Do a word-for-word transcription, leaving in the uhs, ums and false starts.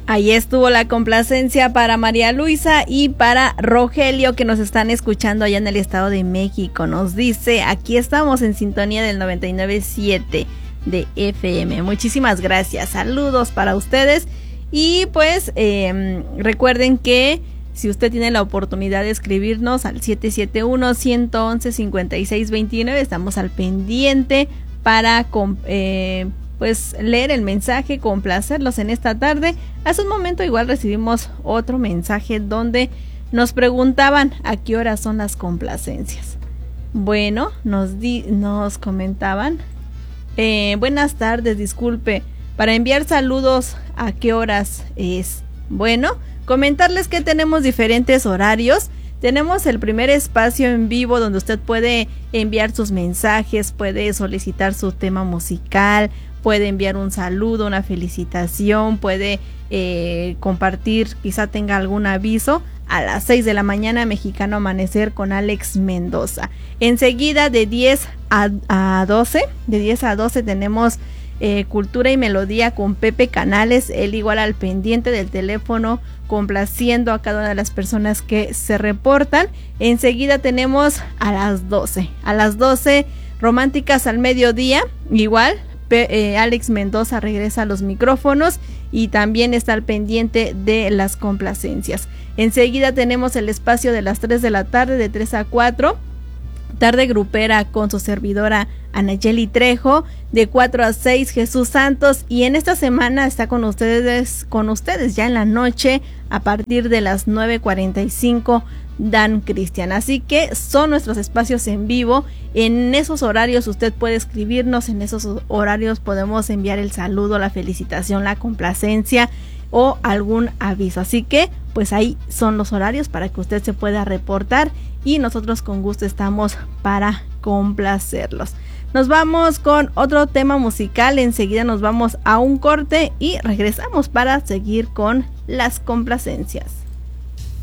Ahí estuvo la complacencia para María Luisa y para Rogelio, que nos están escuchando allá en el Estado de México. Nos dice, aquí estamos en sintonía del noventa y nueve punto siete de F M. Muchísimas gracias, saludos para ustedes. Y pues eh, recuerden que si usted tiene la oportunidad de escribirnos al siete siete uno, uno uno uno, cinco seis dos nueve, estamos al pendiente para eh, pues leer el mensaje, complacerlos en esta tarde. Hace un momento igual recibimos otro mensaje donde nos preguntaban a qué horas son las complacencias. Bueno, nos, di, nos comentaban, eh, buenas tardes, disculpe, para enviar saludos, ¿a qué horas es? Bueno, comentarles que tenemos diferentes horarios. Tenemos el primer espacio en vivo donde usted puede enviar sus mensajes, puede solicitar su tema musical, puede enviar un saludo, una felicitación, puede eh, compartir, quizá tenga algún aviso. A las seis de la mañana, Mexicano Amanecer con Alex Mendoza. Enseguida de diez a doce, de diez a doce tenemos eh, Cultura y Melodía con Pepe Canales, él igual al pendiente del teléfono, complaciendo a cada una de las personas que se reportan. Enseguida tenemos a las doce, a las doce Románticas al Mediodía, igual Pe- eh, Alex Mendoza regresa a los micrófonos y también está al pendiente de las complacencias. Enseguida tenemos el espacio de las tres de la tarde, de tres a cuatro, tarde grupera con su servidora Anayeli Trejo, de cuatro a seis Jesús Santos, y en esta semana está con ustedes, con ustedes ya en la noche a partir de las nueve cuarenta y cinco Dan Cristian. Así que son nuestros espacios en vivo. En esos horarios usted puede escribirnos, en esos horarios podemos enviar el saludo, la felicitación, la complacencia o algún aviso. Así que pues ahí son los horarios para que usted se pueda reportar y nosotros con gusto estamos para complacerlos. Nos vamos con otro tema musical, enseguida nos vamos a un corte y regresamos para seguir con las complacencias.